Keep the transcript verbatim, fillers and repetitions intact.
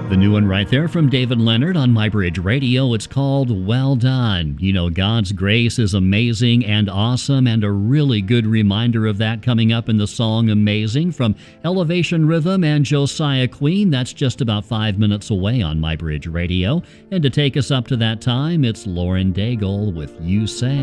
The new one right there from David Leonard on My Bridge Radio. It's called Well Done. You know, God's grace is amazing and awesome, and a really good reminder of that coming up in the song Amazing from Elevation Rhythm and Josiah Queen. That's just about five minutes away on My Bridge Radio. And to take us up to that time, it's Lauren Daigle with You Say.